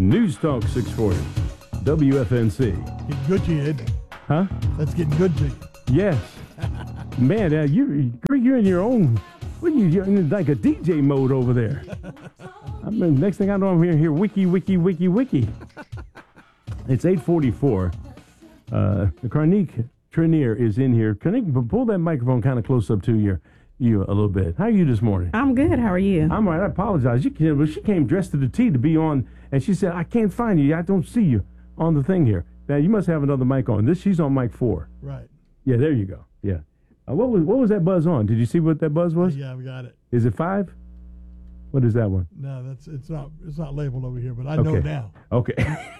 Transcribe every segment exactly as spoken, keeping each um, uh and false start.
News Talk six forty, W F N C. Getting good to you, Ed. Huh? That's getting good to you. Yes. Man, uh, you, you're in your own, what are you, you're in like a D J mode over there. I mean, next thing I know, I'm hearing here, wiki, wiki, wiki, wiki. It's eight forty-four. Uh, Karnique Trenier is in here. Karnique, pull that microphone kind of close up to your, you a little bit. How are you this morning? I'm good. How are you? I'm all right. I apologize. You came, well, she came dressed to the T to be on, and she said, I can't find you. I don't see you on the thing here. Now, you must have another mic on. This, she's on mic four. Right. Yeah, there you go. Yeah. Uh, what was what was that buzz on? Did you see what that buzz was? Yeah, we got it. Is it five? What is that one? No, that's it's not it's not labeled over here, but I okay. know now. Okay.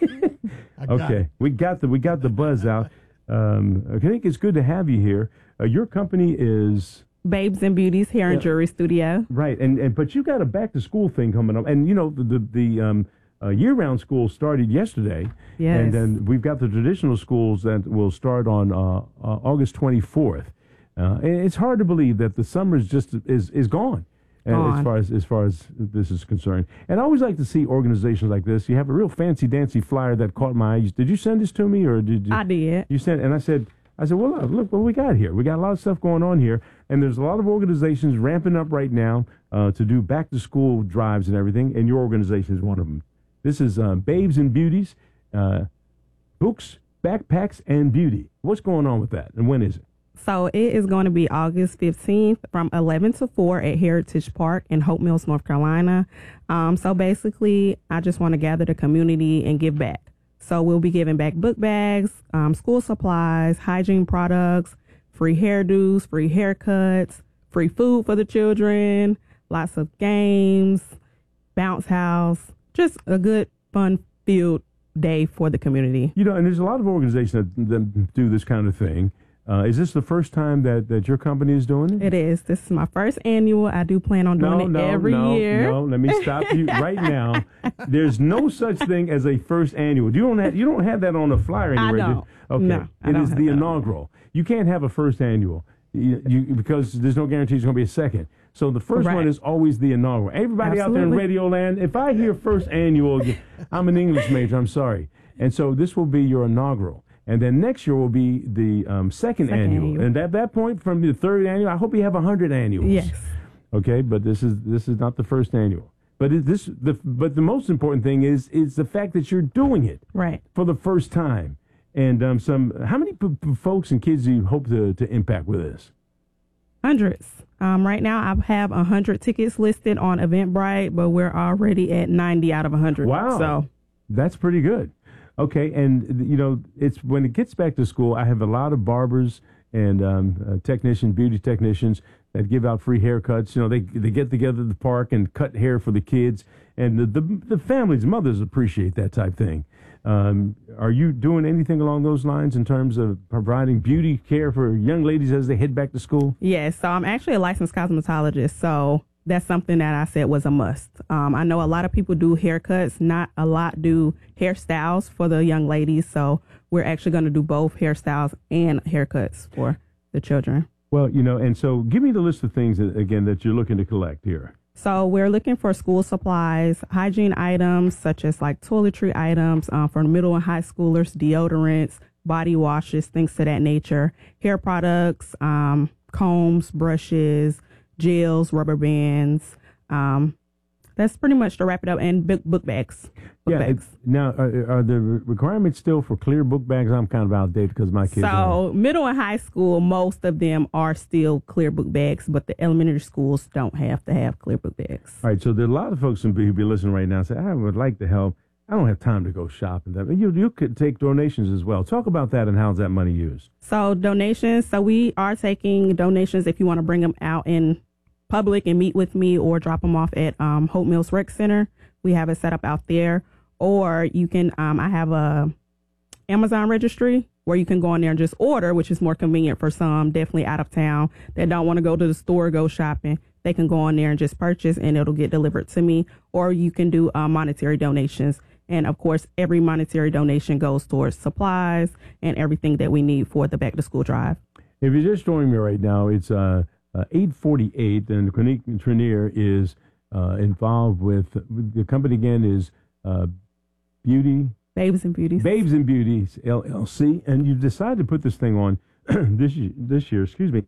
I got okay. It. We got the we got the buzz out. Um, I think it's good to have you here. Uh, your company is Babes and Beauties Hair and yeah, Jewelry Studio. Right, and and but you got a back to school thing coming up, and you know the the, the um, uh, year round school started yesterday. Yes. And then we've got the traditional schools that will start on uh, uh, August twenty-fourth. Uh, and it's hard to believe that the summer is just is is gone, uh, as far as as far as this is concerned. And I always like to see organizations like this. You have a real fancy dancy flyer that caught my eye. Did you send this to me, or did you? I did. You sent, and I said, I said, well, look what we got here. We got a lot of stuff going on here, and there's a lot of organizations ramping up right now uh, to do back to school drives and everything. And your organization is one of them. This is uh, Babes and Beauties. Uh, books, backpacks, and beauty. What's going on with that, and when is it? So it is going to be August fifteenth from eleven to four at Heritage Park in Hope Mills, North Carolina. Um, so basically, I just want to gather the community and give back. So we'll be giving back book bags, um, school supplies, hygiene products, free hairdos, free haircuts, free food for the children, lots of games, bounce house, just a good, fun-filled day for the community. You know, and there's a lot of organizations that, that do this kind of thing. Uh, is this the first time that, that your company is doing it? It is. This is my first annual. I do plan on doing no, it no, every no, year. No, let me stop you right now. There's no such thing as a first annual. You don't have you don't have that on a flyer anywhere. I don't. Okay, no, I it don't is have the that. inaugural. You can't have a first annual you, you, because there's no guarantee there's going to be a second. So the first right. one is always the inaugural. Everybody Absolutely. out there in Radio Land, if I hear first annual, I'm an English major. I'm sorry. And so this will be your inaugural. And then next year will be the um, second, second annual. annual. And at that point, from the third annual, I hope you have one hundred annuals. Yes. Okay, but this is this is not the first annual. But it, this the but the most important thing is is the fact that you're doing it Right. for the first time. And um, some how many p- p- folks and kids do you hope to, to impact with this? Hundreds. Um, right now, I have one hundred tickets listed on Eventbrite, but we're already at ninety out of one hundred. Wow. So That's pretty good. Okay, and you know, it's when it gets back to school, I have a lot of barbers and um, uh, technicians, beauty technicians that give out free haircuts. You know, they they get together at the park and cut hair for the kids, and the the, the families, mothers appreciate that type thing. Um, are you doing anything along those lines in terms of providing beauty care for young ladies as they head back to school? yes, so I'm actually a licensed cosmetologist, so that's something that I said was a must. Um, I know a lot of people do haircuts, not a lot do hairstyles for the young ladies. So we're actually going to do both hairstyles and haircuts for the children. Well, you know, and so give me the list of things that, again, that you're looking to collect here. So we're looking for school supplies, hygiene items such as like toiletry items um, for middle and high schoolers, deodorants, body washes, things to that nature, hair products, um, combs, brushes, gels, rubber bands. Um, that's pretty much to wrap it up. And book, book bags. Book yeah. bags. It, now, are, are the requirements still for clear book bags? I'm kind of outdated because my kids. So are. middle and high school, most of them are still clear book bags, but the elementary schools don't have to have clear book bags. All right. So there are a lot of folks who be, who be listening right now and say, I would like to help. I don't have time to go shopping. You you could take donations as well. Talk about that and how's that money used? So donations. So we are taking donations if you want to bring them out in public and meet with me, or drop them off at um, Hope Mills Rec Center. We have it set up out there. Or you can, um, I have a Amazon registry where you can go in there and just order, which is more convenient for some definitely out of town that don't want to go to the store, go shopping. They can go on there and just purchase and it'll get delivered to me. Or you can do uh, monetary donations. And of course, every monetary donation goes towards supplies and everything that we need for the back to school drive. If you're just joining me right now, it's uh, uh, eight forty-eight, and Karnique Trenier is uh, involved with, with the company again is uh, Beauty, Babes and Beauties. Babes and Beauties L L C, and you decided to put this thing on this year, this year. Excuse me.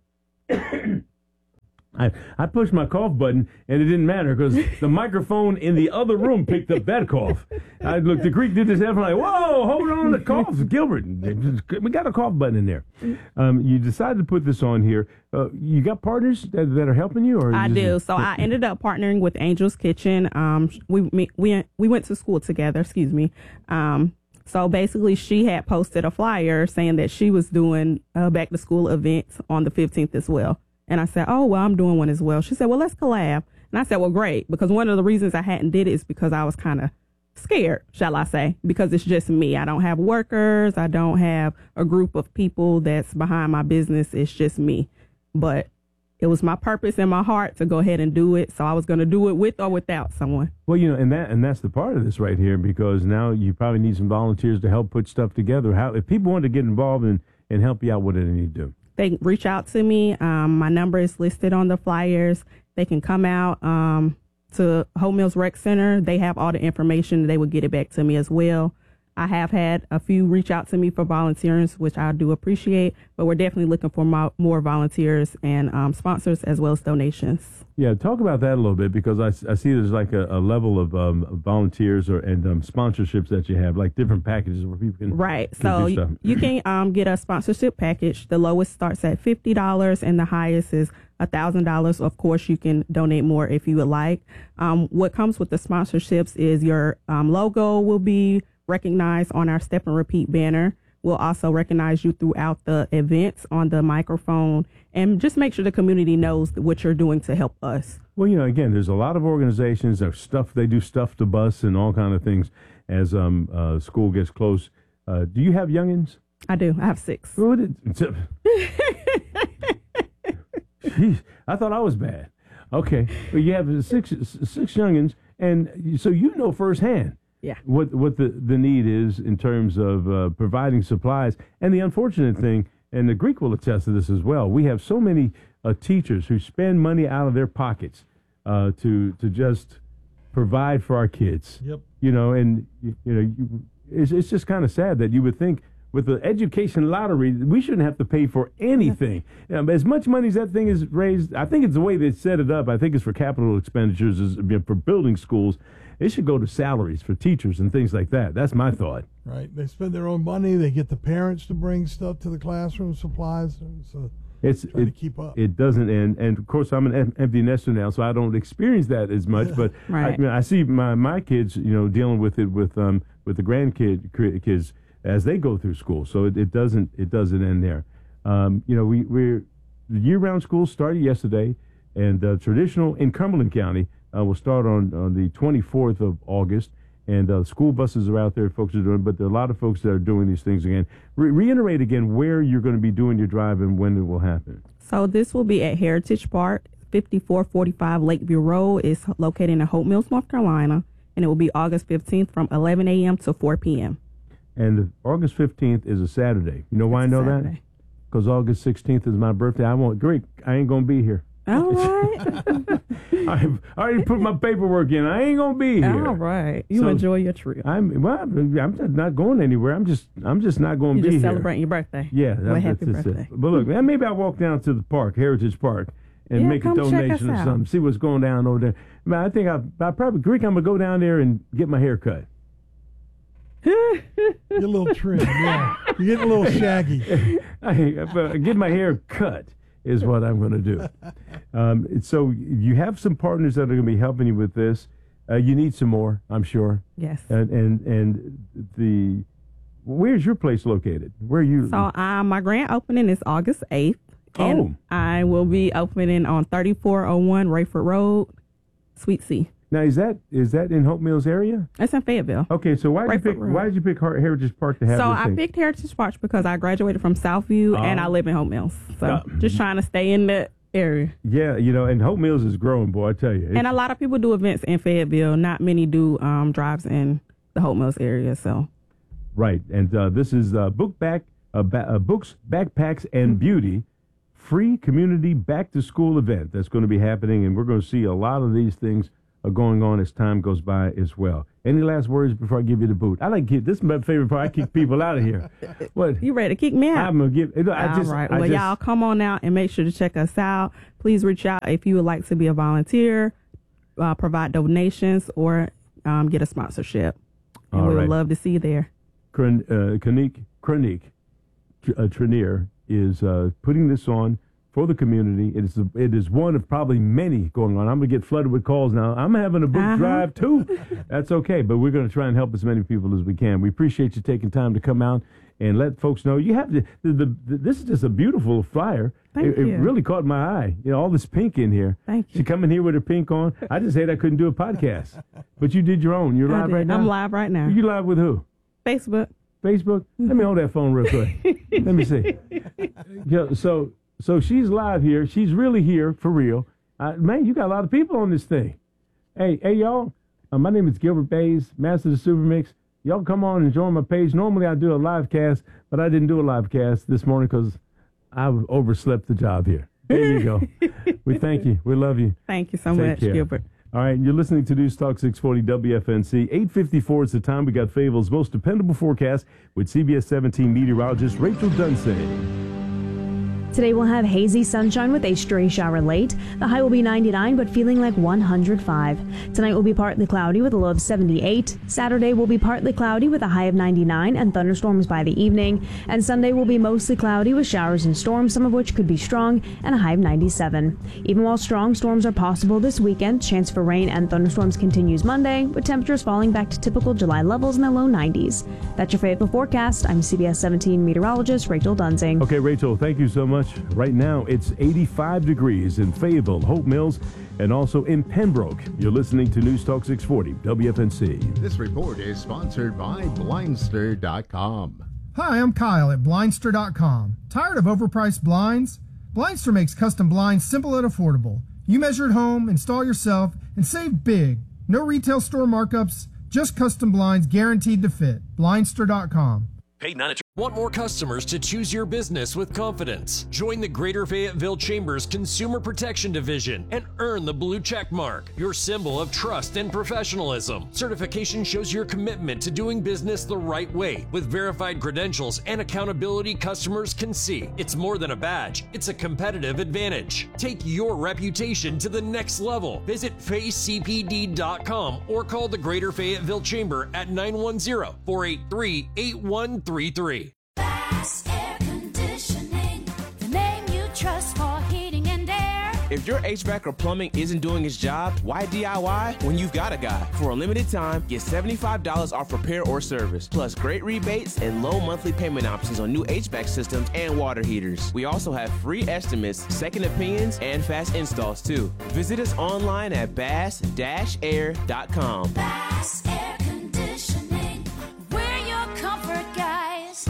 I, I pushed my cough button, and it didn't matter because the microphone in the other room picked up that cough. I looked, the Greek did this, and I'm like, whoa, hold on, the cough, Gilbert. We got a cough button in there. Um, you decided to put this on here. Uh, you got partners that, that are helping you? Or I do. So I ended up partnering with Angel's Kitchen. Um, we we we we went to school together. Excuse me. Um, so basically, she had posted a flyer saying that she was doing a back to school event on the fifteenth as well. And I said, oh, well, I'm doing one as well. She said, well, let's collab. And I said, well, great. Because one of the reasons I hadn't did it is because I was kind of scared, shall I say, because it's just me. I don't have workers. I don't have a group of people that's behind my business. It's just me. But it was my purpose in my heart to go ahead and do it. So I was going to do it with or without someone. Well, you know, and that and that's the part of this right here, because now you probably need some volunteers to help put stuff together. How if people want to get involved and, and help you out, what do they need to do? They can reach out to me. Um, my number is listed on the flyers. They can come out um, to Hope Mills Rec Center. They have all the information. They will get it back to me as well. I have had a few reach out to me for volunteers, which I do appreciate, but we're definitely looking for mo- more volunteers and um, sponsors as well as donations. Yeah, talk about that a little bit, because I, I see there's like a, a level of um, volunteers or and um, sponsorships that you have, like different packages where people can right. Can so do stuff. You can um, get a sponsorship package. The lowest starts at fifty dollars and the highest is one thousand dollars. Of course, you can donate more if you would like. Um, what comes with the sponsorships is your um, logo will be recognized on our Step and Repeat banner. We'll also recognize you throughout the events on the microphone, and just make sure the community knows what you're doing to help us. Well, you know, again, there's a lot of organizations that stuff, they do stuff to bus and all kind of things as um uh, school gets close. Uh, do you have youngins? I do. I have six. What did, Jeez, I thought I was bad. Okay, well, you have six six youngins, and so you know firsthand. Yeah. What what the, the need is in terms of uh, providing supplies. And the unfortunate thing, and the Greek will attest to this as well, we have so many uh, teachers who spend money out of their pockets uh, to to just provide for our kids. Yep. You know, and you, you know, you, it's it's just kind of sad that you would think with the education lottery we shouldn't have to pay for anything. Um, as much money as that thing is raised, I think it's the way they set it up. I think it's for capital expenditures, is for building schools. It should go to salaries for teachers and things like that. That's my thought. Right. They spend their own money. They get the parents to bring stuff to the classroom, supplies. So It's trying it, to keep up. It doesn't end, and of course I'm an em- empty nester now, so I don't experience that as much. Yeah. But Right. I, I, mean, I see my, my kids, you know, dealing with it with um with the grandkid cri- kids as they go through school. So it, it doesn't it doesn't end there. Um, you know, we we're the year-round school started yesterday, and uh, traditional in Cumberland County. Uh, will start on, on the twenty-fourth of August, and uh, school buses are out there, folks are doing, but there are a lot of folks that are doing these things again. Re- reiterate again where you're going to be doing your drive and when it will happen. So this will be at Heritage Park, fifty-four forty-five Lakeview Road. It's located in Hope Mills, North Carolina, and it will be August fifteenth from eleven a.m. to four p.m. And August fifteenth is a Saturday. You know why I know that? Saturday. Because August sixteenth is my birthday. I won't, Greek, I ain't going to be here. All right. I've already put my paperwork in. I ain't gonna be here. All right. You So, enjoy your trip. I'm well. I'm just not going anywhere. I'm just. I'm just not going to You're be just here. celebrating your birthday. Yeah. Well, that- happy that's- that's birthday. it. But look, man, maybe I'll walk down to the park, Heritage Park, and Yeah, make a come check us donation or out. something. See what's going down over there. Man, I think I, I probably Greek. I'm gonna go down there and get my hair cut. Get a little trim. Yeah. You're getting a little shaggy. I, uh, get my hair cut is what I'm going to do. Um, so you have some partners that are going to be helping you with this. Uh, you need some more, I'm sure. Yes. And and and the where's your place located? Where are you? So um, my grand opening is August eighth. And Oh. I will be opening on thirty-four oh one Rayford Road, Suite C. Now is that is that in Hope Mills area? That's in Fayetteville. Okay, so why did you Rayford pick Road. why did you pick Har- Heritage Park to have So this I thing? picked Heritage Park because I graduated from Southview and I Oh. live in Hope Mills. So Uh, just trying to stay in the area. Yeah, you know, and Hope Mills is growing, boy. I tell you. And a lot of people do events in Fayetteville. Not many do um, drives in the Hope Mills area. So Right, and uh, this is uh, Book Back, uh, ba- uh, Books, Backpacks, and Beauty, free community back-to-school event that's going to be happening, and we're going to see a lot of these things are going on as time goes by as well. Any last words before I give you the boot? I like to keep, this is my favorite part. I kick people out of here. What? You ready to kick me out? I'm gonna give. You know, I All just, right. I Well, just, y'all come on out and make sure to check us out. Please reach out if you would like to be a volunteer, uh, provide donations, or um, get a sponsorship. And All we would right. love to see you there. Kron- uh, Konique, Kronique, uh, Trenier is uh, putting this on for the community. It is it is one of probably many going on. I'm going to get flooded with calls now. I'm having a book Uh-huh. drive too. That's okay, but we're going to try and help as many people as we can. We appreciate you taking time to come out and let folks know. You have to. The, the, the, this is just a beautiful flyer. Thank it, you. it really caught my eye. You know, all this pink in here. Thank you. She coming here with her pink on. I just said I couldn't do a podcast, but you did your own. You're I live did. right now. I'm live right now. You live with who? Facebook. Facebook? Let me hold that phone real quick. Let me see. Yeah, so so she's live here. She's really here for real. Uh, man, you got a lot of people on this thing. Hey, hey, y'all. Uh, my name is Gilbert Bays, Master of the Super Mix. Y'all come on and join my page. Normally I do a live cast, but I didn't do a live cast this morning because I overslept the job here. There you go. We thank you. We love you. Thank you so Take much, care. Gilbert. All right, you're listening to News Talk six forty W F N C. eight fifty-four is the time. We got Fayetteville's most dependable forecast with C B S seventeen meteorologist Rachel Dunsey. Today we'll have hazy sunshine with a stray shower late. The high will be ninety-nine, but feeling like one hundred five. Tonight will be partly cloudy with a low of seventy-eight. Saturday will be partly cloudy with a high of ninety-nine and thunderstorms by the evening. And Sunday will be mostly cloudy with showers and storms, some of which could be strong, and a high of ninety-seven. Even while strong storms are possible this weekend, chance for rain and thunderstorms continues Monday, with temperatures falling back to typical July levels in the low nineties. That's your Fayetteville forecast. I'm C B S seventeen meteorologist Rachel Dunsing. Okay, Rachel, thank you so much. Right now, it's eighty-five degrees in Fayetteville, Hope Mills, and also in Pembroke. You're listening to News Talk six forty W F N C. This report is sponsored by Blindster dot com. Hi, I'm Kyle at Blindster dot com. Tired of overpriced blinds? Blindster makes custom blinds simple and affordable. You measure at home, install yourself, and save big. No retail store markups, just custom blinds guaranteed to fit. Blindster dot com. Hey, not a Want more customers to choose your business with confidence? Join the Greater Fayetteville Chamber's Consumer Protection Division and earn the blue check mark, your symbol of trust and professionalism. Certification shows your commitment to doing business the right way with verified credentials and accountability customers can see. It's more than a badge, it's a competitive advantage. Take your reputation to the next level. Visit Fay C P D dot com or call the Greater Fayetteville Chamber at nine one zero, four eight three, eight one three three. Bass Air Conditioning, the name you trust for heating and air. If your H V A C or plumbing isn't doing its job, why D I Y when you've got a guy? For a limited time, get seventy-five dollars off repair or service, plus great rebates and low monthly payment options on new H V A C systems and water heaters. We also have free estimates, second opinions, and fast installs too. Visit us online at bass dash air dot com. Bass Air Conditioning, we're your comfort guys.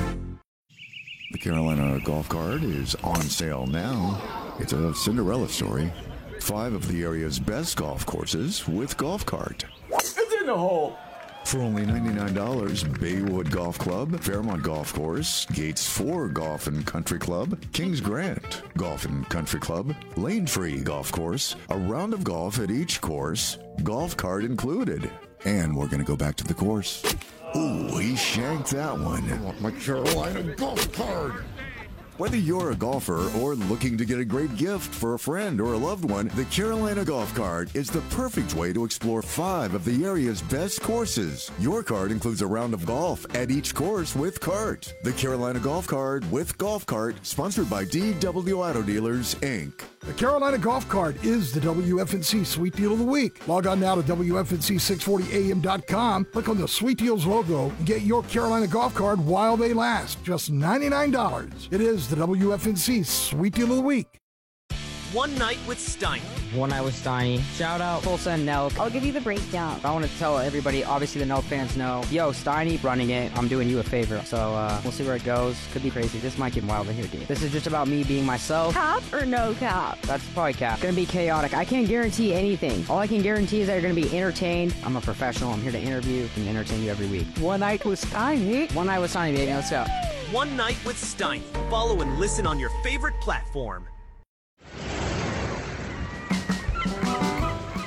The Carolina Golf Cart is on sale now. It's a Cinderella story. Five of the area's best golf courses with Golf Cart. It's in the hole. For only ninety-nine dollars, Baywood Golf Club, Fairmont Golf Course, Gates four Golf and Country Club, Kings Grant Golf and Country Club, Lane Free Golf Course, a round of golf at each course, Golf Cart included. And we're going to go back to the course. Ooh, he shanked that one. I want my Carolina Golf Cart. Whether you're a golfer or looking to get a great gift for a friend or a loved one, the Carolina Golf Cart is the perfect way to explore five of the area's best courses. Your cart includes a round of golf at each course with cart. The Carolina Golf Cart with Golf Cart, sponsored by D W Auto Dealers, Incorporated. The Carolina Golf Cart is the W F N C Sweet Deal of the Week. Log on now to W F N C six forty A M dot com, click on the Sweet Deals logo, and get your Carolina Golf Cart while they last. Just ninety-nine dollars. It is the W F N C Sweet Deal of the Week. One Night with Steiny. One Night with Steiny. Shout out Tulsa and Nelk. I'll give you the breakdown. I want to tell everybody, obviously the Nelk fans know, yo, Steiny running it. I'm doing you a favor. So uh, we'll see where it goes. Could be crazy. This might get wild in here, dude. This is just about me being myself. Cap or no cap? That's probably cap. It's gonna be chaotic. I can't guarantee anything. All I can guarantee is that you're gonna be entertained. I'm a professional. I'm here to interview and entertain you every week. One Night with Steiny. One Night with Steiny, baby. Let's go. One Night with Steiny. Follow and listen on your favorite platform.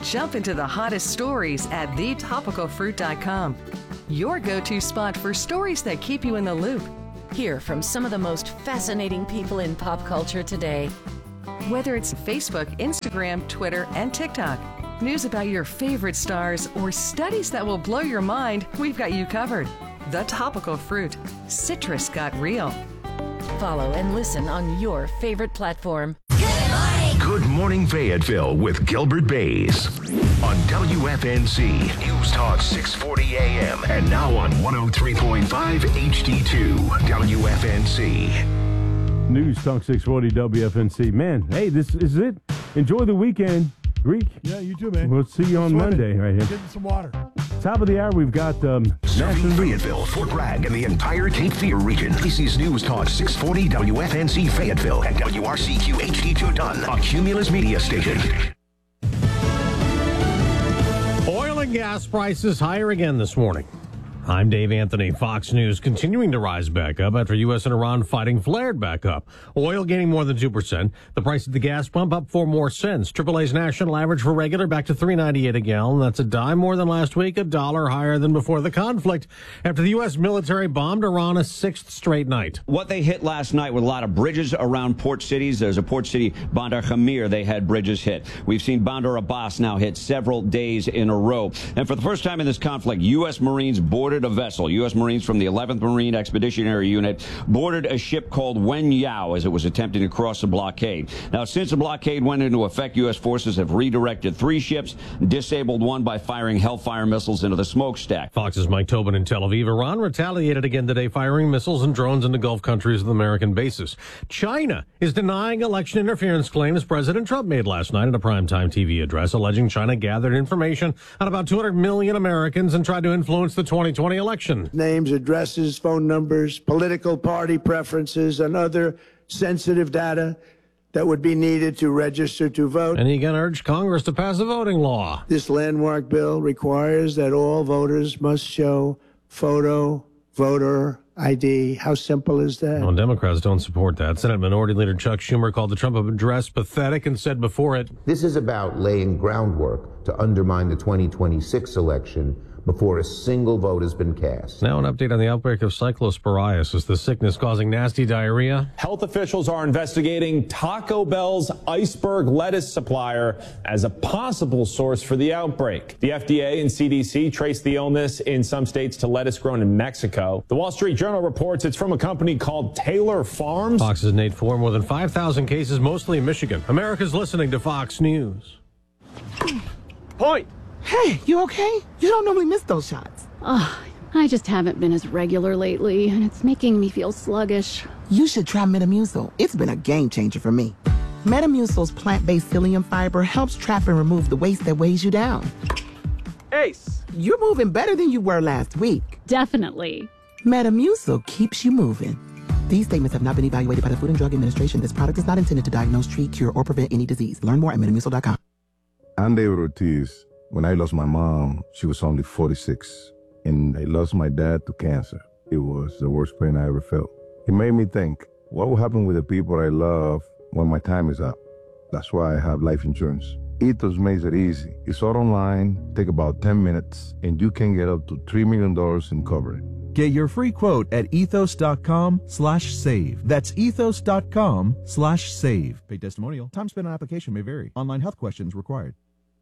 Jump into the hottest stories at the topical fruit dot com. Your go-to spot for stories that keep you in the loop. Hear from some of the most fascinating people in pop culture today. Whether it's Facebook, Instagram, Twitter, and TikTok, news about your favorite stars, or studies that will blow your mind, we've got you covered. The Topical Fruit. Citrus got real. Follow and listen on your favorite platform. Good Morning Fayetteville with Gilbert Bays on W F N C News Talk six forty A M and now on one oh three point five H D two W F N C. News Talk six forty W F N C. Man, hey, this is it. Enjoy the weekend, Greek. Yeah, you too, man. We'll see you on Swimming. Monday right here. Getting some water. Top of the hour, we've got um, Serving Fayetteville, Fort Bragg, and the entire Cape Fear region. This is News Talk six forty W F N C Fayetteville and W R C Q H D two Dunn, a Cumulus media station. Oil and gas prices higher again this morning. I'm Dave Anthony. Fox News continuing to rise back up after U S and Iran fighting flared back up. Oil gaining more than two percent. The price at the gas pump up four more cents. triple A's national average for regular back to three ninety-eight a gallon. That's a dime more than last week, a dollar higher than before the conflict. After the U S military bombed Iran a sixth straight night. What they hit last night with a lot of bridges around port cities. There's a port city, Bandar Khamir, they had bridges hit. We've seen Bandar Abbas now hit several days in a row. And for the first time in this conflict, U S Marines boarded a vessel. U S Marines from the eleventh Marine Expeditionary Unit boarded a ship called Wen Yao as it was attempting to cross the blockade. Now, since the blockade went into effect, U S forces have redirected three ships, disabled one by firing Hellfire missiles into the smokestack. Fox's Mike Tobin in Tel Aviv. Iran retaliated again today, firing missiles and drones into Gulf countries with American bases. China is denying election interference claims President Trump made last night in a primetime T V address, alleging China gathered information on about two hundred million Americans and tried to influence the twenty twenty election. Names, addresses, phone numbers, political party preferences, and other sensitive data that would be needed to register to vote. And he again urged Congress to pass a voting law. This landmark bill requires that all voters must show photo, voter I D. How simple is that? Well, Democrats don't support that. Senate Minority Leader Chuck Schumer called the Trump address pathetic and said before it, "This is about laying groundwork to undermine the twenty twenty-six election before a single vote has been cast." Now an update on the outbreak of cyclosporiasis, the sickness causing nasty diarrhea. Health officials are investigating Taco Bell's iceberg lettuce supplier as a possible source for the outbreak. The F D A and C D C traced the illness in some states to lettuce grown in Mexico. The Wall Street Journal reports it's from a company called Taylor Farms. Fox's Nate Ford, more than five thousand cases, mostly in Michigan. America's listening to Fox News. Point. Hey, you okay? You don't normally miss those shots. Oh, I just haven't been as regular lately, and it's making me feel sluggish. You should try Metamucil. It's been a game changer for me. Metamucil's plant-based psyllium fiber helps trap and remove the waste that weighs you down. Ace, you're moving better than you were last week. Definitely. Metamucil keeps you moving. These statements have not been evaluated by the Food and Drug Administration. This product is not intended to diagnose, treat, cure, or prevent any disease. Learn more at metamucil dot com. I'm David Ortiz. When I lost my mom, she was only forty-six, and I lost my dad to cancer. It was the worst pain I ever felt. It made me think, what will happen with the people I love when my time is up? That's why I have life insurance. Ethos makes it easy. It's all online, take about ten minutes, and you can get up to three million dollars in coverage. Get your free quote at ethos.com slash save. That's ethos.com slash save. Paid testimonial. Time spent on application may vary. Online health questions required.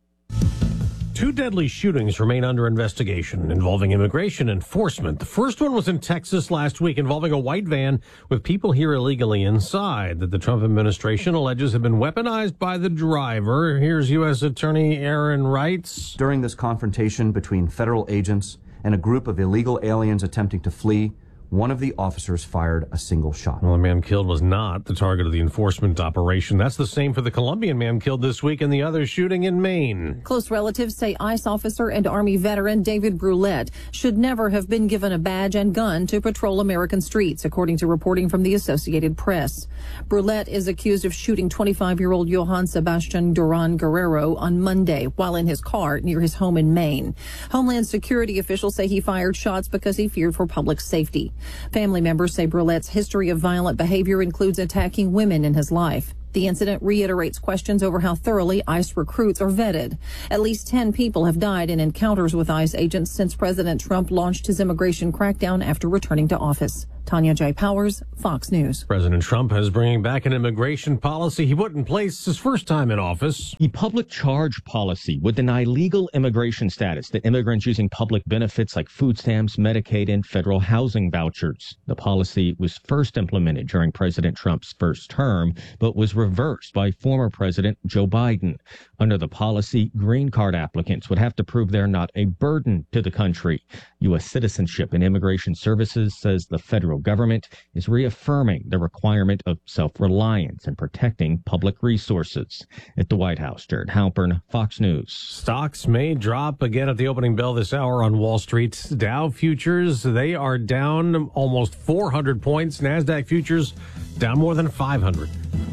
Two deadly shootings remain under investigation involving immigration enforcement. The first one was in Texas last week involving a white van with people here illegally inside that the Trump administration alleges have been weaponized by the driver. Here's U S Attorney Aaron Reitz. During this confrontation between federal agents and a group of illegal aliens attempting to flee, one of the officers fired a single shot. Well, the man killed was not the target of the enforcement operation. That's the same for the Colombian man killed this week and the other shooting in Maine. Close relatives say ICE officer and Army veteran David Brulette should never have been given a badge and gun to patrol American streets, according to reporting from the Associated Press. Brulette is accused of shooting twenty-five-year-old Johann Sebastian Duran Guerrero on Monday while in his car near his home in Maine. Homeland Security officials say he fired shots because he feared for public safety. Family members say Brulet's history of violent behavior includes attacking women in his life. The incident reiterates questions over how thoroughly ICE recruits are vetted. At least ten people have died in encounters with ICE agents since President Trump launched his immigration crackdown after returning to office. Tanya J. Powers, Fox News. President Trump is bringing back an immigration policy he put in place his first time in office. The public charge policy would deny legal immigration status to immigrants using public benefits like food stamps, Medicaid, and federal housing vouchers. The policy was first implemented during President Trump's first term, but was reversed by former President Joe Biden. Under the policy, green card applicants would have to prove they're not a burden to the country. U S Citizenship and Immigration Services says the federal government is reaffirming the requirement of self-reliance and protecting public resources. At the White House, Jared Halpern, Fox News. Stocks may drop again at the opening bell this hour on Wall Street. Dow futures, they are down almost four hundred points. NASDAQ futures down more than five hundred.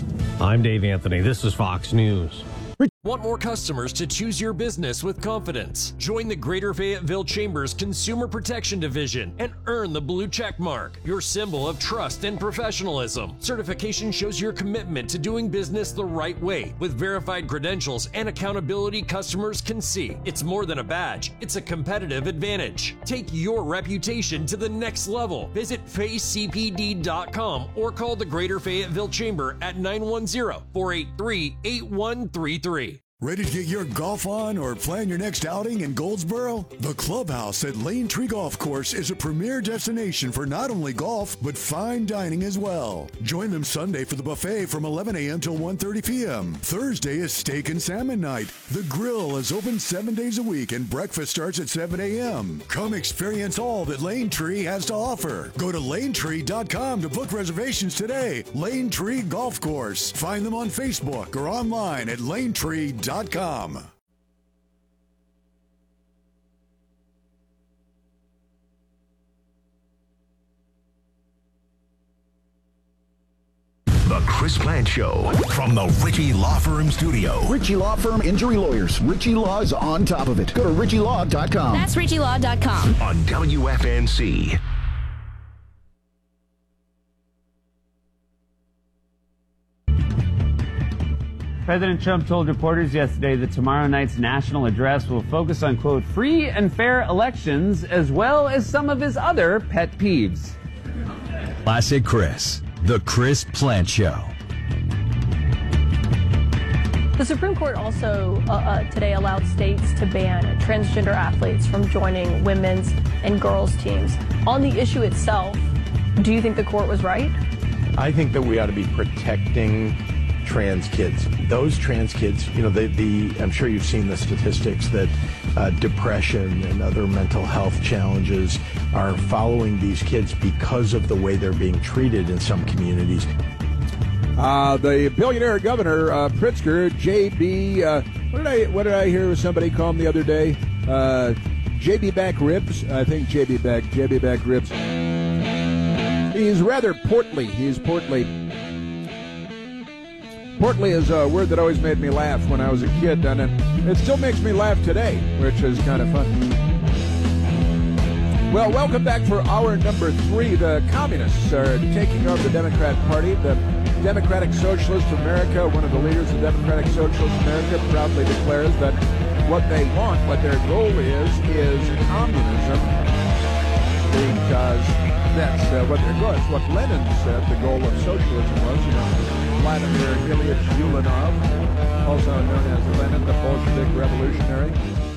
I'm Dave Anthony. This is Fox News. Want more customers to choose your business with confidence? Join the Greater Fayetteville Chamber's Consumer Protection Division and earn the blue check mark, your symbol of trust and professionalism. Certification shows your commitment to doing business the right way with verified credentials and accountability customers can see. It's more than a badge, it's a competitive advantage. Take your reputation to the next level. Visit fay c p d dot com or call the Greater Fayetteville Chamber at nine one zero, four eight three, eight one three three. Ready to get your golf on or plan your next outing in Goldsboro? The Clubhouse at Lane Tree Golf Course is a premier destination for not only golf, but fine dining as well. Join them Sunday for the buffet from eleven a.m. till one thirty p.m. Thursday is steak and salmon night. The grill is open seven days a week and breakfast starts at seven a.m. Come experience all that Lane Tree has to offer. Go to lane tree dot com to book reservations today. Lane Tree Golf Course. Find them on Facebook or online at lane tree dot com. The Chris Plant Show from the Ritchie Law Firm studio. Ritchie Law Firm Injury Lawyers. Ritchie Law is on top of it. Go to ritchie law dot com. That's ritchie law dot com. On W F N C. President Trump told reporters yesterday that tomorrow night's national address will focus on, quote, free and fair elections, as well as some of his other pet peeves. Classic Chris, the Chris Plant Show. The Supreme Court also uh, uh, today allowed states to ban transgender athletes from joining women's and girls' teams. On the issue itself, do you think the court was right? I think that we ought to be protecting trans kids. Those trans kids, you know, the, the I'm sure you've seen the statistics that uh, depression and other mental health challenges are following these kids because of the way they're being treated in some communities. Uh, the billionaire governor, uh, Pritzker, J B, uh, what did I what did I hear somebody call him the other day? Uh, J B back ribs? I think J B back, J B back ribs. He's rather portly. He's portly. Portly is a word that always made me laugh when I was a kid, and it, it still makes me laugh today, which is kind of fun. Well, welcome back for hour number three. The communists are taking over the Democrat Party. The Democratic Socialists of America, one of the leaders of Democratic Socialists of America, proudly declares that what they want, what their goal is, is communism, because that's uh, what their goal is. What Lenin said the goal of socialism was, you know. Vladimir Ilyich Ulyanov, also known as Lenin, the Bolshevik revolutionary,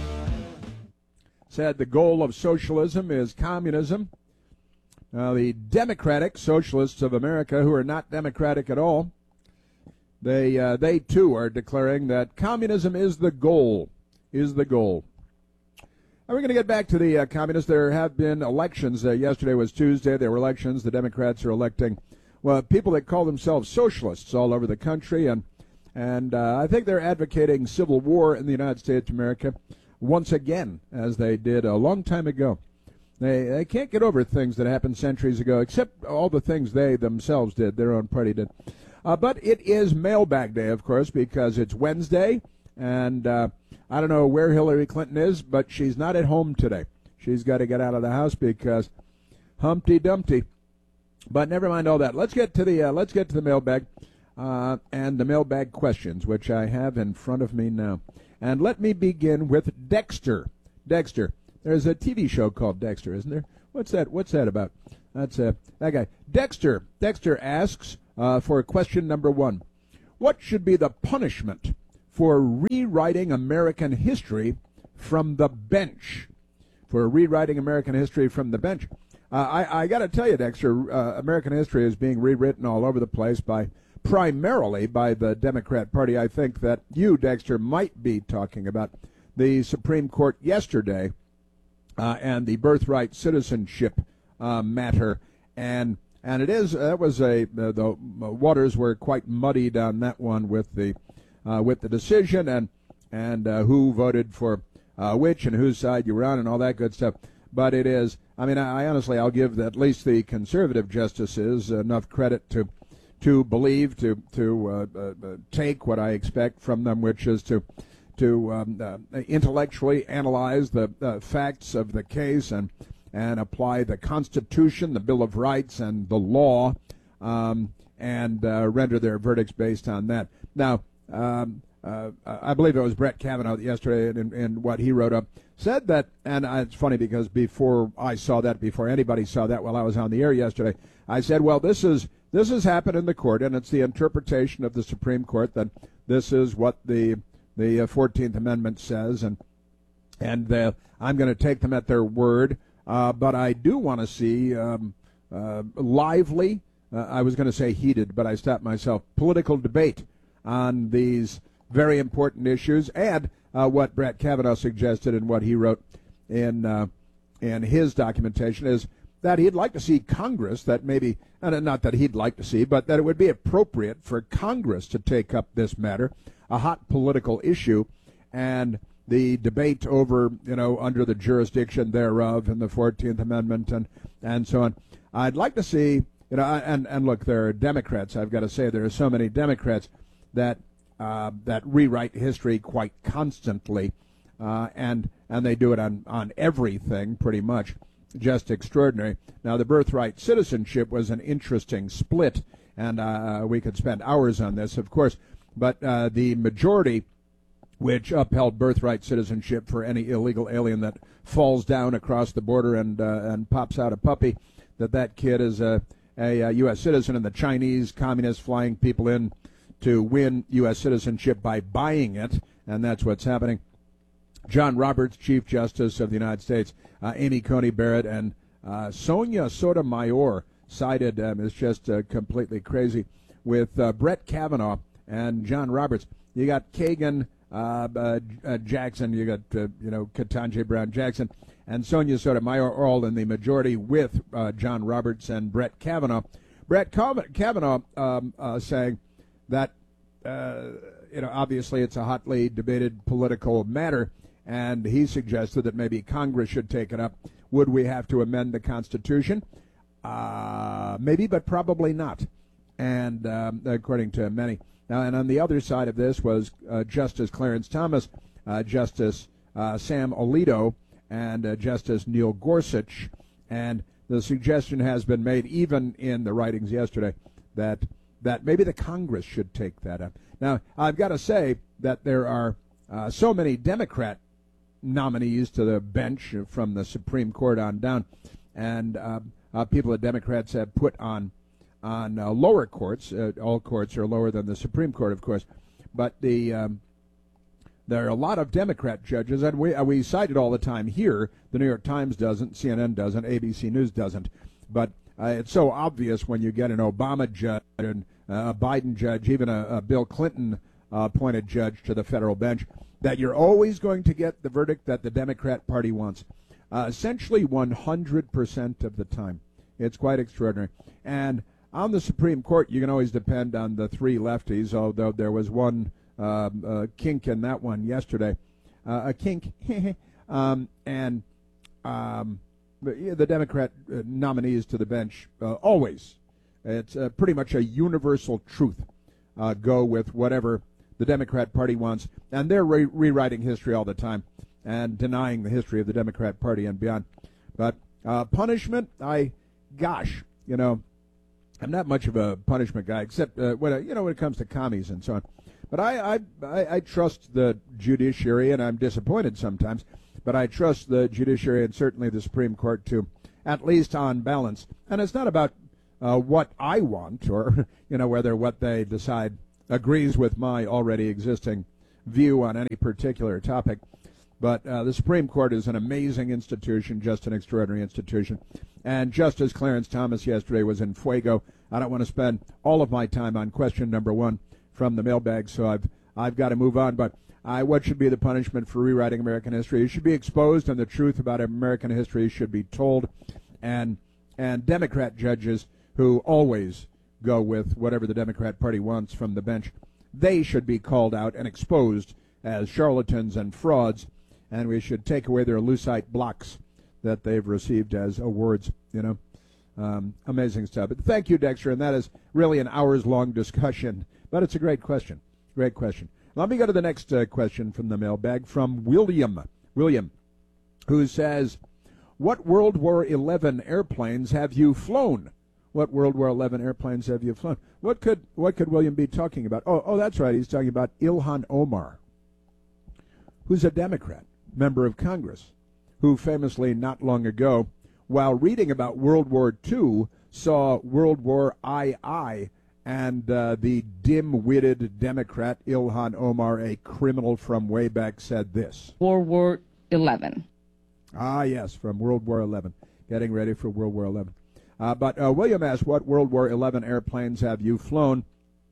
said the goal of socialism is communism. Now, the Democratic Socialists of America, who are not democratic at all, they uh, they too are declaring that communism is the goal, is the goal. Now, we're going to get back to the uh, communists. There have been elections. Uh, yesterday was Tuesday. There were elections. The Democrats are electing well, people that call themselves socialists all over the country, and and uh, I think they're advocating civil war in the United States of America once again, as they did a long time ago. They they can't get over things that happened centuries ago, except all the things they themselves did, their own party did. Uh, but it is mailbag day, of course, because it's Wednesday, and uh, I don't know where Hillary Clinton is, but she's not at home today. She's got to get out of the house because Humpty Dumpty. But never mind all that. Let's get to the uh, let's get to the mailbag uh, and the mailbag questions, which I have in front of me now. And let me begin with Dexter. Dexter. There's a T V show called Dexter, isn't there? What's that? What's that about? That's uh, that guy. Dexter. Dexter asks uh, for question number one. What should be the punishment for rewriting American history from the bench? For rewriting American history from the bench. Uh, I, I got to tell you, Dexter, uh, American history is being rewritten all over the place by primarily by the Democrat Party. I think that you, Dexter, might be talking about the Supreme Court yesterday uh, and the birthright citizenship uh, matter. And and it is that was a uh, the waters were quite muddied on that one with the uh, with the decision and and uh, who voted for uh, which and whose side you were on and all that good stuff. But it is, I mean, I, I honestly, I'll give at least the conservative justices enough credit to to believe, to to uh, uh, take what I expect from them, which is to to um, uh, intellectually analyze the uh, facts of the case and and apply the Constitution, the Bill of Rights, and the law, um, and uh, render their verdicts based on that. Now, um, uh, I believe it was Brett Kavanaugh yesterday in, in what he wrote up, said that, and it's funny because before I saw that, before anybody saw that while I was on the air yesterday, I said, well, this is this has happened in the court, and it's the interpretation of the Supreme Court that this is what the the fourteenth Amendment says, and and uh, I'm going to take them at their word. Uh, but I do want to see um, uh, lively, uh, I was going to say heated, but I stopped myself, political debate on these very important issues, and uh, what Brett Kavanaugh suggested and what he wrote in uh, in his documentation is that he'd like to see Congress, that maybe, and not that he'd like to see, but that it would be appropriate for Congress to take up this matter, a hot political issue, and the debate over, you know, under the jurisdiction thereof and the fourteenth Amendment and, and so on. I'd like to see, you know, and, and look, there are Democrats, I've got to say, there are so many Democrats that uh, that rewrite history quite constantly, uh, and and they do it on, on everything pretty much, just extraordinary. Now, the birthright citizenship was an interesting split, and uh, we could spend hours on this, of course, but uh, the majority, which upheld birthright citizenship for any illegal alien that falls down across the border and uh, and pops out a puppy, that that kid is a, a, a U S citizen, and the Chinese communists flying people in to win U S citizenship by buying it, and that's what's happening. John Roberts, Chief Justice of the United States, uh, Amy Coney Barrett, and uh, Sonia Sotomayor sided, um, is just uh, completely crazy, with uh, Brett Kavanaugh and John Roberts. You got Kagan, Uh, uh, uh, Jackson, you got, uh, you know, Ketanji Brown Jackson, and Sonia Sotomayor all in the majority with uh, John Roberts and Brett Kavanaugh. Brett Kavanaugh um, uh, saying that, uh, you know, obviously it's a hotly debated political matter, and he suggested that maybe Congress should take it up. Would we have to amend the Constitution? Uh, maybe, but probably not, and um, according to many. Now, and on the other side of this was uh, Justice Clarence Thomas, uh, Justice uh, Sam Alito, and uh, Justice Neil Gorsuch. And the suggestion has been made, even in the writings yesterday, that that maybe the Congress should take that up. Now, I've got to say that there are uh, so many Democrat nominees to the bench from the Supreme Court on down, and uh, uh, people that Democrats have put on on uh, lower courts. Uh, all courts are lower than the Supreme Court, of course, but the um, there are a lot of Democrat judges, and we uh, we cite it all the time here. The New York Times doesn't, C N N doesn't, A B C News doesn't, but uh, it's so obvious when you get an Obama judge and uh, a Biden judge, even a, a Bill Clinton uh, appointed judge to the federal bench, that you're always going to get the verdict that the Democrat Party wants, uh, essentially one hundred percent of the time. It's quite extraordinary. And on the Supreme Court, you can always depend on the three lefties, although there was one um, uh, kink in that one yesterday. Uh, a kink. um, and um, the, the Democrat uh, nominees to the bench uh, always, it's uh, pretty much a universal truth, uh, go with whatever the Democrat Party wants. And they're re- rewriting history all the time and denying the history of the Democrat Party and beyond. But uh, punishment, I... gosh, you know, I'm not much of a punishment guy, except uh, when I, you know when it comes to commies and so on. But I, I, I, I trust the judiciary, and I'm disappointed sometimes. But I trust the judiciary and certainly the Supreme Court to, at least on balance. And it's not about uh, what I want, or you know whether what they decide agrees with my already existing view on any particular topic. But uh, the Supreme Court is an amazing institution, just an extraordinary institution. And Justice Clarence Thomas yesterday was in fuego. I don't want to spend all of my time on question number one from the mailbag, so I've I've got to move on. But I, what should be the punishment for rewriting American history? It should be exposed, and the truth about American history should be told. And and Democrat judges who always go with whatever the Democrat Party wants from the bench, they should be called out and exposed as charlatans and frauds. And we should take away their Lucite blocks that they've received as awards, you know. Um, amazing stuff. But thank you, Dexter, and that is really an hours-long discussion. But it's a great question. Great question. Let me go to the next uh, question from the mailbag from William. William, who says, what World War Eleven airplanes have you flown? What World War Eleven airplanes have you flown? What could what could William be talking about? Oh, oh, that's right. He's talking about Ilhan Omar, who's a Democrat member of Congress, who famously not long ago, while reading about World War Two, saw World War two, and uh, the dim-witted Democrat Ilhan Omar, a criminal from way back, said this. World War Eleven. Ah, yes, from World War Eleven, getting ready for World War Eleven. Uh, but uh, William asked, what World War Eleven airplanes have you flown?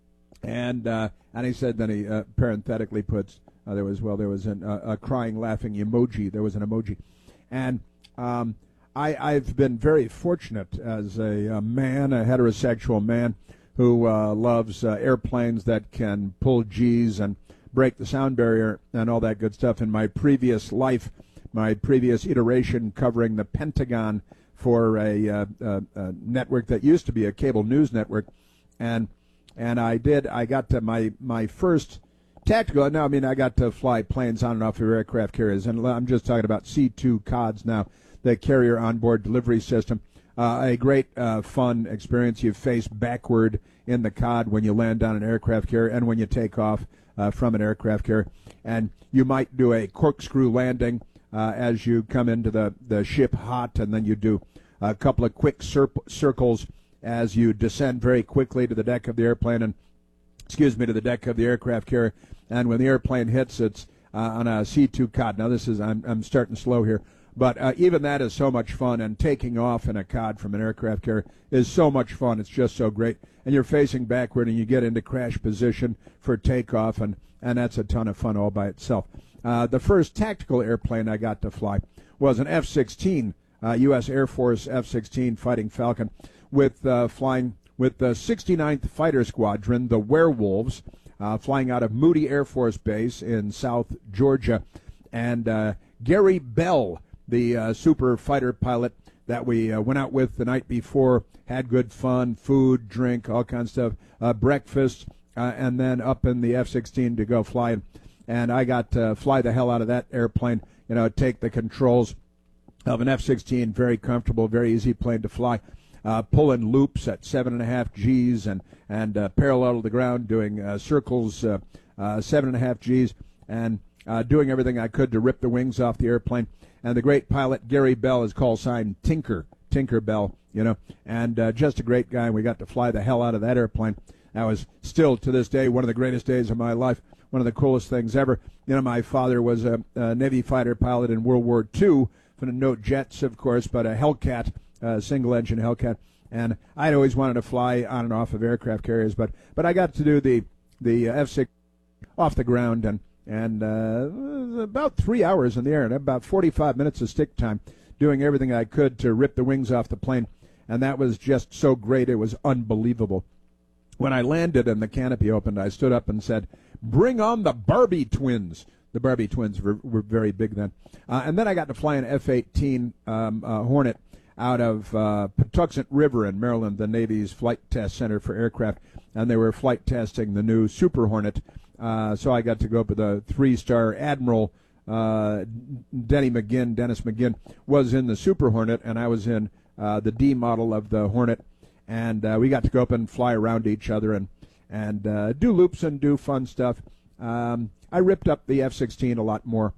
And uh, and he said, then he uh, parenthetically puts, Uh, there was, well, there was an, uh, a crying, laughing emoji. There was an emoji. And um, I, I've been very fortunate as a, a man, a heterosexual man, who uh, loves uh, airplanes that can pull G's and break the sound barrier and all that good stuff. In my previous life, my previous iteration covering the Pentagon for a, uh, uh, a network that used to be a cable news network, and and I did, I got to my, my first tactical, no, I mean, I got to fly planes on and off of aircraft carriers, and I'm just talking about C two C O Ds now, the Carrier Onboard Delivery System. Uh, a great, uh, fun experience. You face backward in the C O D when you land on an aircraft carrier and when you take off uh, from an aircraft carrier. And you might do a corkscrew landing uh, as you come into the, the ship hot, and then you do a couple of quick cir- circles as you descend very quickly to the deck of the airplane and excuse me, to the deck of the aircraft carrier, and when the airplane hits, it's uh, on a C two C O D. Now, this is, I'm, I'm starting slow here, but uh, even that is so much fun, and taking off in a C O D from an aircraft carrier is so much fun. It's just so great, and you're facing backward, and you get into crash position for takeoff, and, and that's a ton of fun all by itself. Uh, the first tactical airplane I got to fly was an F sixteen, uh, U S Air Force F sixteen Fighting Falcon, with uh, flying with the sixty-ninth Fighter Squadron, the Werewolves, uh, flying out of Moody Air Force Base in South Georgia. And uh, Gary Bell, the uh, super fighter pilot that we uh, went out with the night before, had good fun, food, drink, all kinds of stuff, uh, breakfast, uh, and then up in the F sixteen to go fly. And I got to fly the hell out of that airplane, you know, take the controls of an F sixteen, very comfortable, very easy plane to fly. Uh, pulling loops at seven and a half G's and and uh, parallel to the ground, doing uh, circles, uh, uh, seven and a half G's, and uh, doing everything I could to rip the wings off the airplane. And the great pilot Gary Bell is call sign Tinker, Tinker Bell, you know, and uh, just a great guy. And we got to fly the hell out of that airplane. That was still to this day one of the greatest days of my life, one of the coolest things ever. You know, my father was a, a Navy fighter pilot in World War Two, for the no jets, of course, but a Hellcat. Uh, single-engine Hellcat, and I'd always wanted to fly on and off of aircraft carriers, but but I got to do the the F six off the ground, and and uh, about three hours in the air, and about forty-five minutes of stick time, doing everything I could to rip the wings off the plane, and that was just so great. It was unbelievable. When I landed and the canopy opened, I stood up and said, "Bring on the Barbie twins." The Barbie twins were, were very big then, uh, and then I got to fly an F eighteen um, uh, Hornet out of uh, Patuxent River in Maryland, the Navy's Flight Test Center for Aircraft, and they were flight testing the new Super Hornet. Uh, so I got to go up with a three-star Admiral uh, Denny McGinn, Dennis McGinn, was in the Super Hornet, and I was in uh, the D model of the Hornet, and uh, we got to go up and fly around each other and and uh, do loops and do fun stuff. Um, I ripped up the F sixteen a lot more,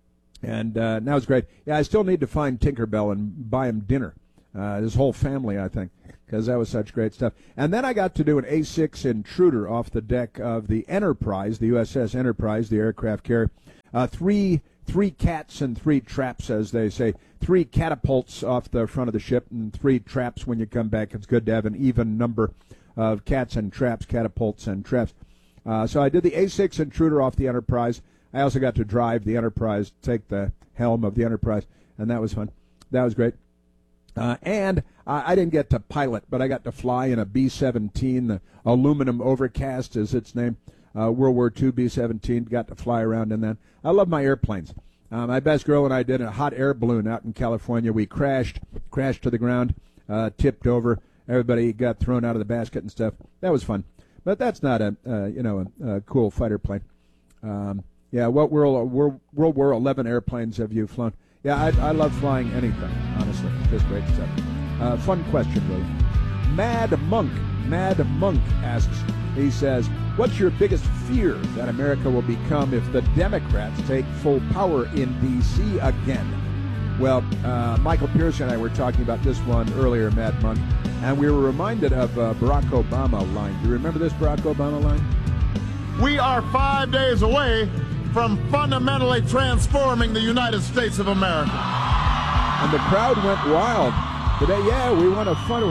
and uh, that was great. Yeah, I still need to find Tinkerbell and buy him dinner. Uh, his whole family, I think, because that was such great stuff. And then I got to do an A six intruder off the deck of the Enterprise, the U S S Enterprise, the aircraft carrier. Uh, three three cats and three traps, as they say. Three catapults off the front of the ship and three traps when you come back. It's good to have an even number of cats and traps, catapults and traps. Uh, so I did the A six intruder off the Enterprise. I also got to drive the Enterprise, take the helm of the Enterprise, and that was fun. That was great. Uh, and uh, I didn't get to pilot, but I got to fly in a B seventeen, the aluminum overcast is its name, uh, World War Two B seventeen, got to fly around in that. I love my airplanes. Uh, my best girl and I did a hot air balloon out in California. We crashed, crashed to the ground, uh, tipped over. Everybody got thrown out of the basket and stuff. That was fun. But that's not a, uh, you know, a, a cool fighter plane. Um, yeah, what World, World, World War Eleven airplanes have you flown? Yeah, I, I love flying anything, honestly. Just great stuff. Uh, fun question, really. Mad Monk, Mad Monk asks, he says, what's your biggest fear that America will become if the Democrats take full power in D C again? Well, uh, Michael Pierce and I were talking about this one earlier, Mad Monk, and we were reminded of uh, Barack Obama line. Do you remember this Barack Obama line? We are five days away from fundamentally transforming the United States of America. And the crowd went wild today. Yeah, we want to fun.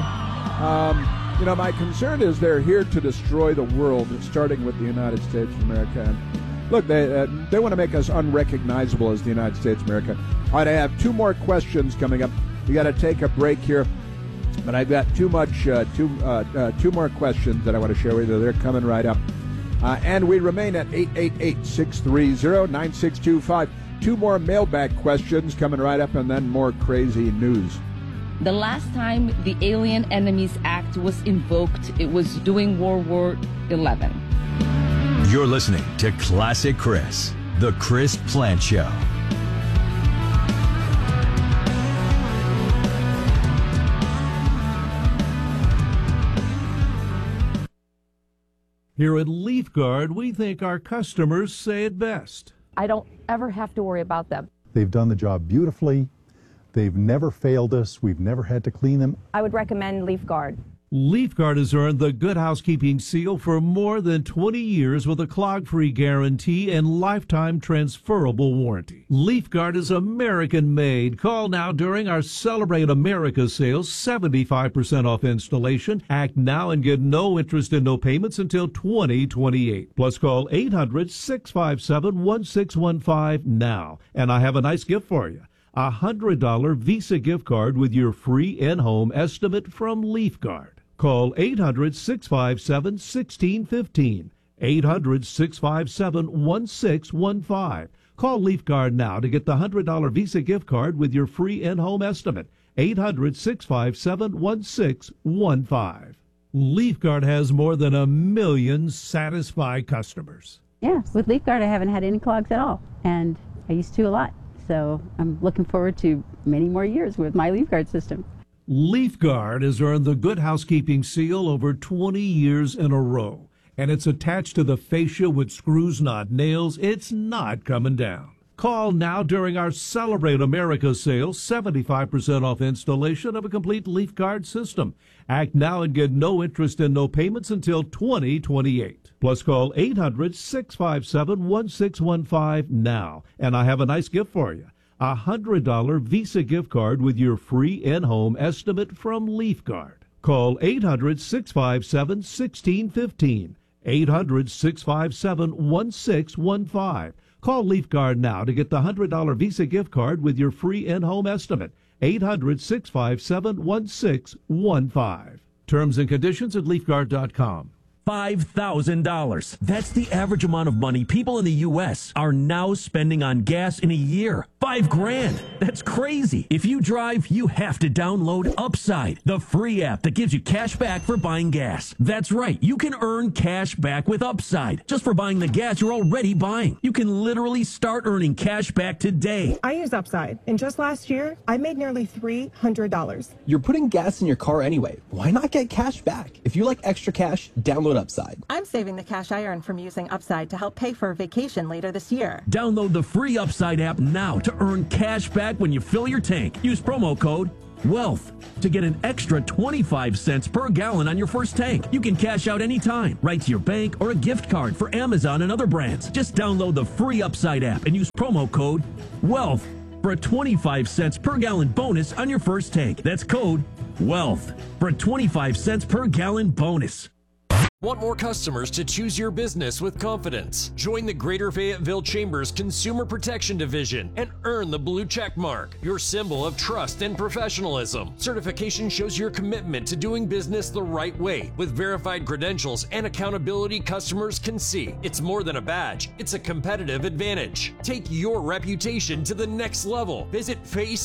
Um, you know, my concern is they're here to destroy the world, starting with the United States of America. And look, they uh, they want to make us unrecognizable as the United States of America. All right, I have two more questions coming up. We got to take a break here, but I've got too much, uh, two uh, uh, two more questions that I want to share with you. They're coming right up. Uh, and we remain at eight eight eight, six three zero, nine six two five. Two more mailbag questions coming right up, and then more crazy news. The last time the Alien Enemies Act was invoked, it was during World War Eleven. You're listening to Classic Chris, the Chris Plant Show. Here at Leaf Guard, we think our customers say it best. I don't ever have to worry about them. They've done the job beautifully. They've never failed us. We've never had to clean them. I would recommend Leaf Guard. Leaf Guard has earned the Good Housekeeping seal for more than twenty years with a clog-free guarantee and lifetime transferable warranty. Leaf Guard is American-made. Call now during our Celebrate America sales, seventy-five percent off installation. Act now and get no interest and no payments until twenty twenty-eight. Plus call eight hundred, six five seven, one six one five now. And I have a nice gift for you. A one hundred dollars Visa gift card with your free in-home estimate from Leaf Guard. Call eight hundred, six five seven, one six one five. eight hundred, six five seven, one six one five. Call Leaf Guard now to get the one hundred dollars Visa gift card with your free in-home estimate. eight hundred, six five seven, one six one five. Leaf Guard has more than a million satisfied customers. Yeah, with Leaf Guard I haven't had any clogs at all, and I used to a lot. So I'm looking forward to many more years with my Leaf Guard system. Leaf Guard has earned the Good Housekeeping seal over twenty years in a row, and it's attached to the fascia with screws, not nails. It's not coming down. Call now during our Celebrate America sale, seventy-five percent off installation of a complete Leaf Guard system. Act now and get no interest and no payments until twenty twenty-eight. Plus call eight hundred, six five seven, one six one five now. And I have a nice gift for you. A one hundred dollars Visa gift card with your free in-home estimate from Leaf Guard. Call eight hundred, six five seven, one six one five. eight hundred, six five seven, one six one five. Call Leaf Guard now to get the one hundred dollars Visa gift card with your free in-home estimate. eight hundred, six five seven, one six one five. Terms and conditions at leaf guard dot com. five thousand dollars. That's the average amount of money people in the U S are now spending on gas in a year. Five grand. That's crazy. If you drive, you have to download Upside, the free app that gives you cash back for buying gas. That's right. You can earn cash back with Upside just for buying the gas you're already buying. You can literally start earning cash back today. I use Upside, and just last year, I made nearly three hundred dollars. You're putting gas in your car anyway. Why not get cash back? If you like extra cash, download Upside. I'm saving the cash I earn from using Upside to help pay for a vacation later this year. Download the free Upside app now to earn cash back when you fill your tank. Use promo code WEALTH to get an extra twenty-five cents per gallon on your first tank. You can cash out anytime, right to your bank or a gift card for Amazon and other brands. Just download the free Upside app and use promo code WEALTH for a twenty-five cents per gallon bonus on your first tank. That's code WEALTH for a twenty-five cents per gallon bonus. Want more customers to choose your business with confidence? Join the Greater Fayetteville Chambers Consumer Protection Division and earn the blue check mark, your symbol of trust and professionalism. Certification shows your commitment to doing business the right way with verified credentials and accountability customers can see. It's more than a badge, it's a competitive advantage. Take your reputation to the next level. Visit face